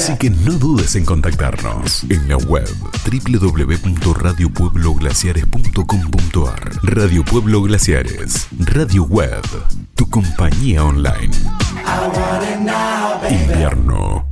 Así que no dudes en contactarnos en la web www.radiopuebloglaciares.com.ar. Radio Pueblo Glaciares, radio web, tu compañía online. Invierno